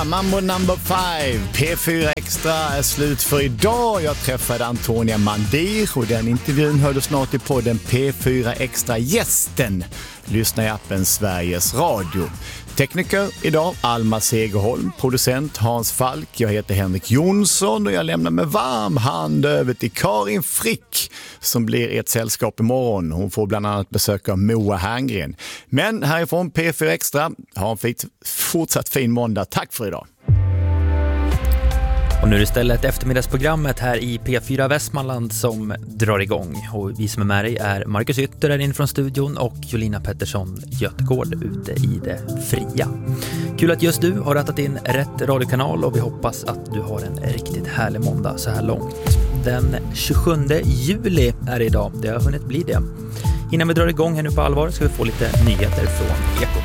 Mambo number 5. P4 Extra är slut för idag. Jag träffade Antonia Mandir och den intervjun hörde snart i podden P4 Extra Gästen. Lyssna i appen Sveriges Radio. Tekniker idag Alma Segerholm, producent Hans Falk. Jag heter Henrik Jonsson och jag lämnar med varm hand över till Karin Frick som blir ett sällskap imorgon. Hon får bland annat besöka Moa Herngren. Men härifrån P4 Extra, ha en fortsatt fin måndag. Tack för idag. Och nu är det istället eftermiddagsprogrammet här i P4 Västmanland som drar igång. Och vi som är med dig är Marcus Ytter där in från studion och Jolina Pettersson Götgård ute i det fria. Kul att just du har rattat in rätt radiokanal och vi hoppas att du har en riktigt härlig måndag så här långt. Den 27 juli är idag, det har hunnit bli det. Innan vi drar igång här nu på allvar ska vi få lite nyheter från Ekot.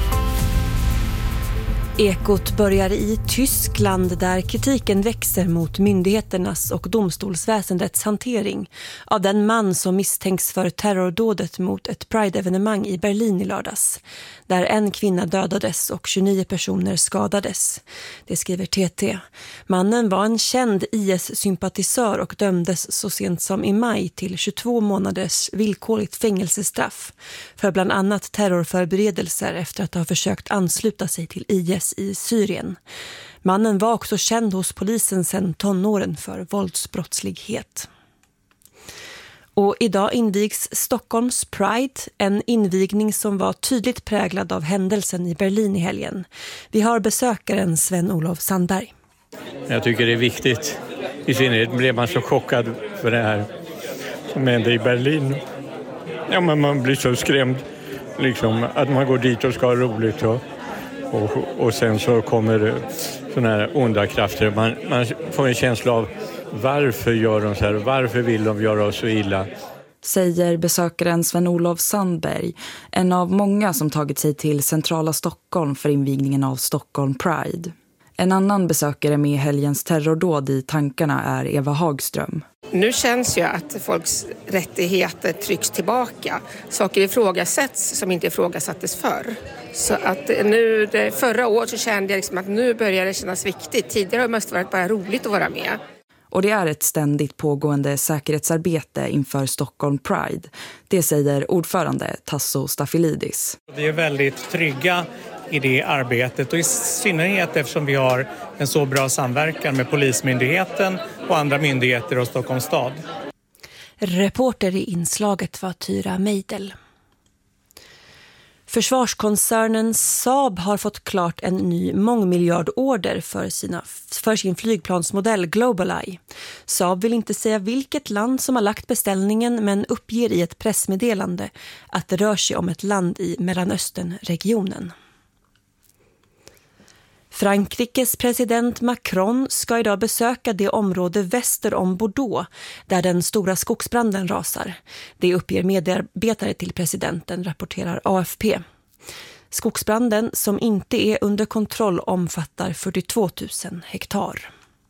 Ekot börjar i Tyskland där kritiken växer mot myndigheternas och domstolsväsendets hantering av den man som misstänks för terrordådet mot ett Pride-evenemang i Berlin i lördags, där en kvinna dödades och 29 personer skadades. Det skriver TT. Mannen var en känd IS-sympatisör och dömdes så sent som i maj till 22 månaders villkorligt fängelsestraff för bland annat terrorförberedelser efter att ha försökt ansluta sig till IS i Syrien. Mannen var också känd hos polisen sedan tonåren för våldsbrottslighet. Och idag invigs Stockholms Pride, en invigning som var tydligt präglad av händelsen i Berlin i helgen. Vi har besökaren Sven-Olof Sandberg. Jag tycker det är viktigt. I synnerhet blev man så chockad för det här som hände i Berlin. Ja, men man blir så skrämd liksom, att man går dit och ska ha roligt och sen så kommer det såna här onda krafter. Man får en känsla av varför gör de så här? Varför vill de göra oss så illa? Säger besökaren Sven-Olof Sandberg, en av många som tagit sig till centrala Stockholm för invigningen av Stockholm Pride. En annan besökare med helgens terrordåd i tankarna är Eva Hagström. Nu känns ju att folks rättigheter trycks tillbaka. Saker ifrågasätts som inte ifrågasattes förr. Så att nu, förra året så kände jag liksom att nu börjar det kännas viktigt. Tidigare har det mest varit bara roligt att vara med. Och det är ett ständigt pågående säkerhetsarbete inför Stockholm Pride. Det säger ordförande Tasso Staffilidis. Vi är väldigt trygga i det arbetet och i synnerhet eftersom vi har en så bra samverkan med Polismyndigheten och andra myndigheter och Stockholms stad. Reporter i inslaget var Tyra Meidel. Försvarskoncernen Saab har fått klart en ny mångmiljardorder för sin flygplansmodell GlobalEye. Saab vill inte säga vilket land som har lagt beställningen men uppger i ett pressmeddelande att det rör sig om ett land i Mellanösternregionen. Frankrikes president Macron ska idag besöka det område väster om Bordeaux där den stora skogsbranden rasar. Det uppger medarbetare till presidenten, rapporterar AFP. Skogsbranden, som inte är under kontroll, omfattar 42 000 hektar.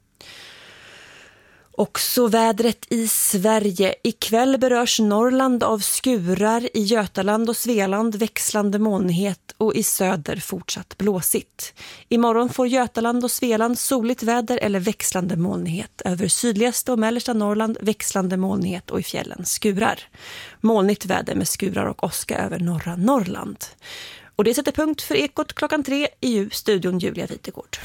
Också vädret i Sverige. Ikväll berörs Norrland av skurar, i Götaland och Svealand växlande molnighet och i söder fortsatt blåsigt. Imorgon får Götaland och Svealand soligt väder eller växlande molnighet. Över sydligaste och mellersta Norrland växlande molnighet och i fjällen skurar. Molnigt väder med skurar och åska över norra Norrland. Och det sätter punkt för Ekot 3:00 i studion Julia Vitegård.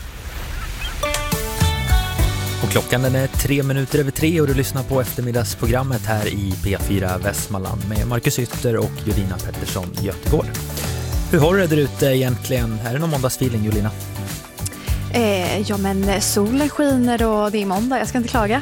Och klockan den är 3:03 och du lyssnar på eftermiddagsprogrammet här i P4 Västmanland med Marcus Ytter och Jolina Pettersson Götgård. Hur har du det där ute egentligen? Är det någon måndagsfeeling, Jolina? Ja, men solen skiner och det är måndag. Jag ska inte klaga.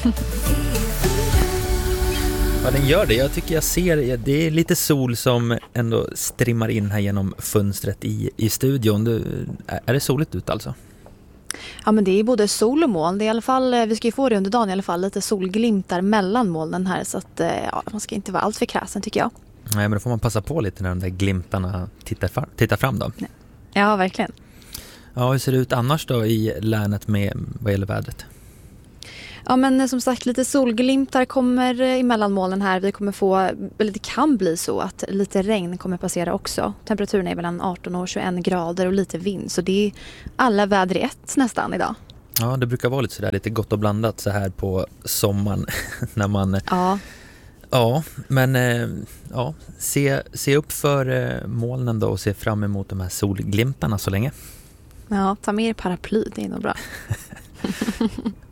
Ja, den gör det. Jag tycker jag ser, det är lite sol som ändå strimmar in här genom fönstret i studion. Är det soligt ut alltså? Ja, men det är både sol och moln. Det är i alla fall, vi ska ju få det under dagen i alla fall, lite solglimtar mellan molnen här. Så att ja, man ska inte vara allt för kräsen tycker jag. Nej, men då får man passa på lite när de där glimtarna tittar fram då. Ja, verkligen. Ja, hur ser det ut annars då i länet med vad gäller vädret? Ja, men som sagt, lite solglimtar kommer emellan molnen här. Vi kommer få, eller det kan bli så att lite regn kommer passera också. Temperaturen är mellan 18 och 21 grader och lite vind. Så det är alla väder i ett nästan idag. Ja, det brukar vara lite sådär, lite gott och blandat så här på sommaren när man... Ja. Ja, men ja, se upp för molnen då och se fram emot de här solglimtarna så länge. Ja, ta med er paraply, det är nog bra.